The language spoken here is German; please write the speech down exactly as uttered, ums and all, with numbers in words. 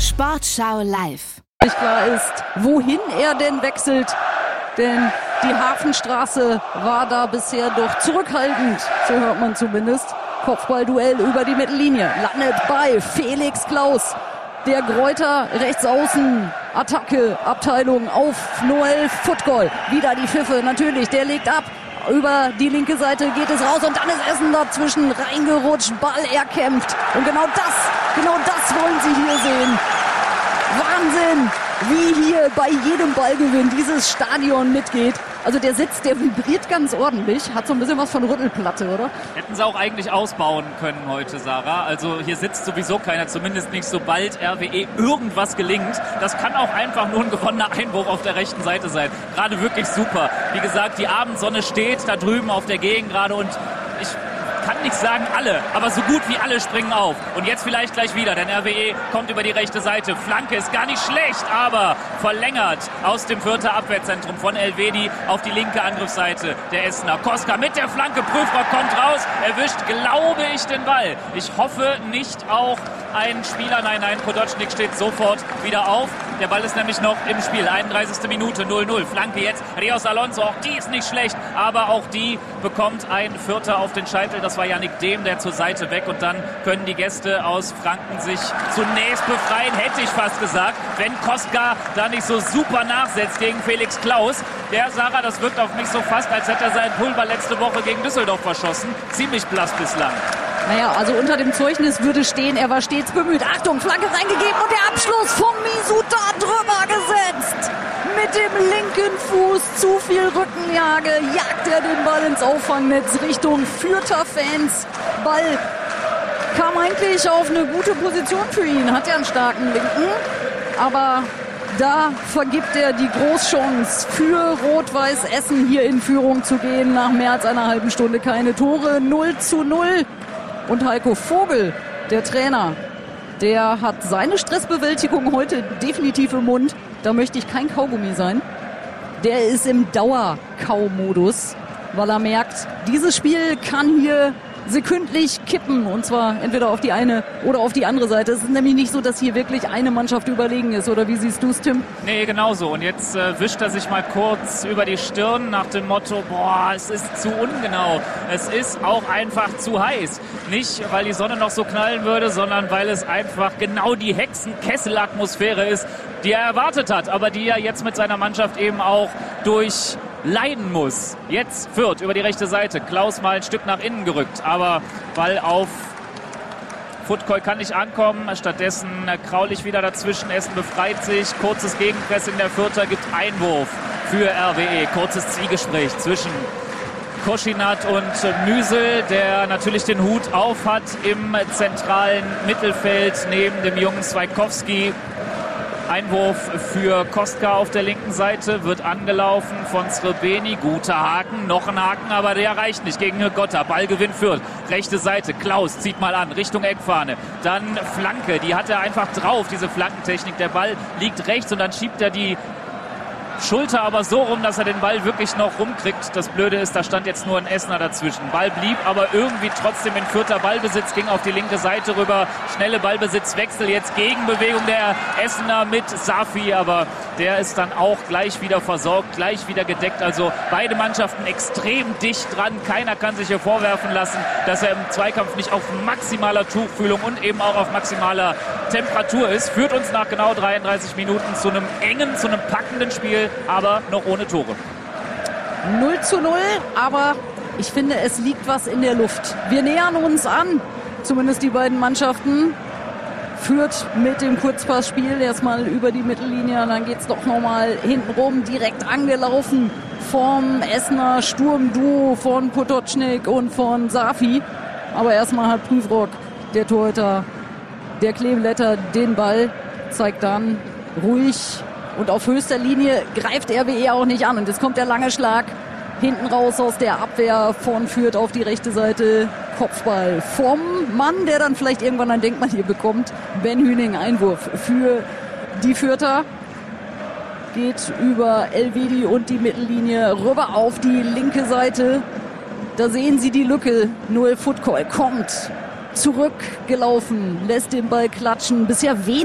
Sportschau live. Nicht klar ist, wohin er denn wechselt, denn die Hafenstraße war da bisher doch zurückhaltend, so hört man zumindest. Kopfballduell über die Mittellinie, landet bei Felix Klaus. Der Greuter rechts außen, Attacke, Abteilung auf Noel Futgol. Wieder die Pfiffe, natürlich, der legt ab. Über die linke Seite geht es raus und dann ist Essen dazwischen reingerutscht, Ball erkämpft. Und genau das, genau das wollen Sie hier sehen. Wahnsinn, wie hier bei jedem Ballgewinn dieses Stadion mitgeht. Also der Sitz, der vibriert ganz ordentlich, hat so ein bisschen was von Rüttelplatte, oder? Hätten sie auch eigentlich ausbauen können heute, Sarah. Also hier sitzt sowieso keiner, zumindest nicht, sobald R W E irgendwas gelingt. Das kann auch einfach nur ein gewonnener Einwurf auf der rechten Seite sein. Gerade wirklich super. Wie gesagt, die Abendsonne steht da drüben auf der Gegend gerade und ich kann nicht sagen alle, aber so gut wie alle springen auf. Und jetzt vielleicht gleich wieder, denn R W E kommt über die rechte Seite. Flanke ist gar nicht schlecht, aber verlängert aus dem Fürther Abwehrzentrum von Elvedi auf die linke Angriffsseite der Essener. Koska mit der Flanke, Prüfrock kommt raus, erwischt, glaube ich, den Ball. Ich hoffe nicht auch ein Spieler, nein, nein, Potocznik steht sofort wieder auf. Der Ball ist nämlich noch im Spiel, einunddreißigste Minute, null null. Flanke jetzt, Rios Alonso, auch die ist nicht schlecht, aber auch die bekommt ein Vierter auf den Scheitel. Das war Yannick Dehm, der zur Seite weg. Und dann können die Gäste aus Franken sich zunächst befreien, hätte ich fast gesagt, wenn Koska da nicht so super nachsetzt gegen Felix Klaus. Der, Sarah, das wirkt auf mich so fast, als hätte er seinen Pulver letzte Woche gegen Düsseldorf verschossen. Ziemlich blass bislang. Naja, also unter dem Zeugnis würde stehen, er war stets bemüht. Achtung, Flanke reingegeben und der Abschluss von Misuta drüber gesetzt. Mit dem linken Fuß, zu viel Rückenlage, jagt er den Ball ins Auffangnetz Richtung Fürther Fans. Ball kam eigentlich auf eine gute Position für ihn, hat ja einen starken linken, aber da vergibt er die Großchance für Rot-Weiß Essen hier in Führung zu gehen. Nach mehr als einer halben Stunde keine Tore, null zu null. Und Heiko Vogel, der Trainer, der hat seine Stressbewältigung heute definitiv im Mund. Da möchte ich kein Kaugummi sein. Der ist im Dauerkau-Modus, weil er merkt, dieses Spiel kann hier sekündlich kippen. Und zwar entweder auf die eine oder auf die andere Seite. Es ist nämlich nicht so, dass hier wirklich eine Mannschaft überlegen ist. Oder wie siehst du es, Tim? Nee, genauso. Und jetzt äh, wischt er sich mal kurz über die Stirn nach dem Motto, boah, es ist zu ungenau. Es ist auch einfach zu heiß. Nicht, weil die Sonne noch so knallen würde, sondern weil es einfach genau die Hexenkessel-Atmosphäre ist, die er erwartet hat, aber die er jetzt mit seiner Mannschaft eben auch durch leiden muss. Jetzt Fürth über die rechte Seite. Klaus mal ein Stück nach innen gerückt, aber Ball auf Futgol kann nicht ankommen. Stattdessen Kraulich wieder dazwischen. Essen befreit sich. Kurzes Gegenpressing der Fürther gibt Einwurf für R W E. Kurzes Zwiegespräch zwischen Koschinat und Müsel, der natürlich den Hut auf hat im zentralen Mittelfeld neben dem jungen Swaikowski. Einwurf für Kostka auf der linken Seite, wird angelaufen von Srebeni. Guter Haken, noch ein Haken, aber der reicht nicht gegen Gotta. Ballgewinn führt. Rechte Seite, Klaus zieht mal an, Richtung Eckfahne. Dann Flanke, die hat er einfach drauf, diese Flankentechnik. Der Ball liegt rechts und dann schiebt er die Schulter aber so rum, dass er den Ball wirklich noch rumkriegt. Das Blöde ist, da stand jetzt nur ein Essener dazwischen. Ball blieb aber irgendwie trotzdem in Fürther Ballbesitz, ging auf die linke Seite rüber. Schnelle Ballbesitzwechsel, jetzt Gegenbewegung der Essener mit Safi, aber der ist dann auch gleich wieder versorgt, gleich wieder gedeckt. Also beide Mannschaften extrem dicht dran. Keiner kann sich hier vorwerfen lassen, dass er im Zweikampf nicht auf maximaler Tuchfühlung und eben auch auf maximaler Temperatur ist. Führt uns nach genau dreiunddreißig Minuten zu einem engen, zu einem packenden Spiel, aber noch ohne Tore. null zu null, aber ich finde, es liegt was in der Luft. Wir nähern uns an, zumindest die beiden Mannschaften. Führt mit dem Kurzpassspiel erstmal über die Mittellinie und dann geht es doch nochmal hintenrum, direkt angelaufen vom Essener Sturmduo von Potocznik und von Safi. Aber erstmal hat Prüfrock, der Torhüter der Kleeblätter, den Ball, zeigt dann ruhig und auf höchster Linie, greift R W E auch nicht an. Und jetzt kommt der lange Schlag hinten raus aus der Abwehr von Fürth auf die rechte Seite. Kopfball vom Mann, der dann vielleicht irgendwann ein Denkmal hier bekommt. Ben Hüning, Einwurf für die Fürther. Geht über Elvedi und die Mittellinie rüber auf die linke Seite. Da sehen Sie die Lücke. Noel Futgol kommt zurückgelaufen, lässt den Ball klatschen. Bisher wenig.